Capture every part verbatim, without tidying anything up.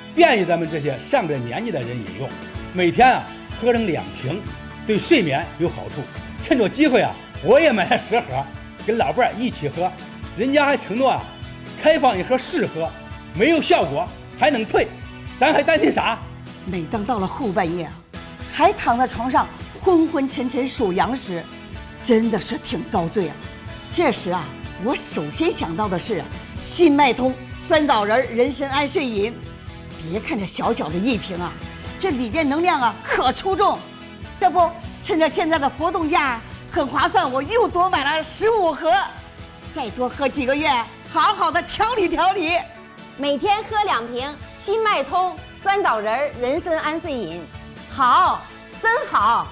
便于咱们这些上了年纪的人饮用。每天啊喝上两瓶，对睡眠有好处。趁着机会啊，我也买了十盒，跟老伴儿一起喝。人家还承诺啊，开放一盒试喝，没有效果还能退，咱还担心啥？ 每当到了后半夜啊，还躺在床上昏昏沉沉数羊时，真的是挺遭罪啊。这时啊，我首先想到的是新脉通酸枣仁人参安睡饮。别看这小小的一瓶啊，这里边能量啊可出众。要不趁着现在的活动价很划算，我又多买了十五盒，再多喝几个月，好好的调理调理。 每天喝两瓶新脉通酸枣仁人参安睡饮，好，真好。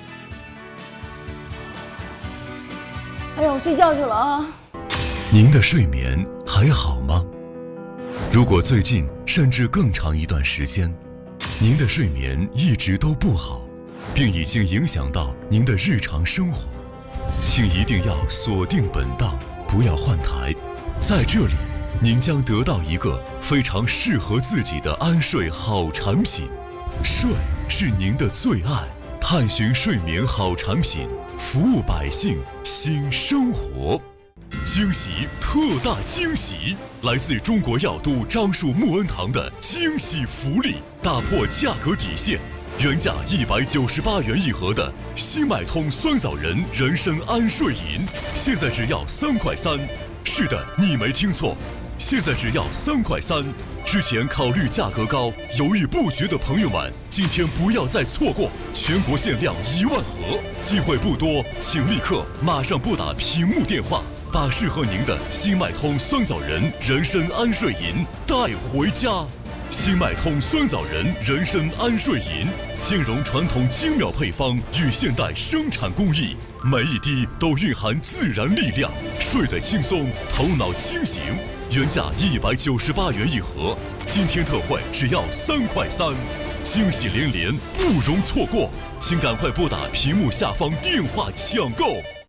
哎呦，睡觉去了啊。 您的睡眠还好吗？如果最近甚至更长一段时间，您的睡眠一直都不好，并已经影响到您的日常生活，请一定要锁定本档，不要换台。在这里，您将得到一个非常适合自己的安睡好产品。睡是您的最爱，探寻睡眠好产品，服务百姓新生活。惊喜，特大惊喜！来自中国药都樟树木恩堂的惊喜福利，打破价格底线，原价一百九十八元一盒的新脉通酸枣仁人参安睡饮，现在只要三块三。是的，你没听错，现在只要三块三。之前考虑价格高，犹豫不决的朋友们，今天不要再错过，全国限量一万盒，机会不多，请立刻马上拨打屏幕电话，把适合您的新脉通酸枣仁人参安睡饮带回家。新脉通酸枣仁人参安睡饮，兼容传统精妙配方与现代生产工艺，每一滴都蕴含自然力量，睡得轻松，头脑清醒。原价一百九十八元一盒，今天特惠只要三块三，惊喜连连，不容错过，请赶快拨打屏幕下方电话抢购。